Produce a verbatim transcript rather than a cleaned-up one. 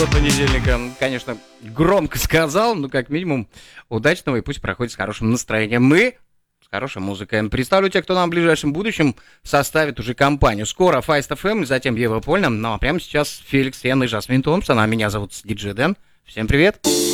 вот понедельника. Конечно, громко сказал, но как минимум удачного и пусть проходит с хорошим настроением. Мы с хорошей музыкой. Представлю тех, кто нам в ближайшем будущем составит уже компанию. Скоро Файст эф эм, затем Ева Польна. Ну а прямо сейчас Феликс Ян и Жасмин Томпсон. А меня зовут Диджей Дэн. Всем привет.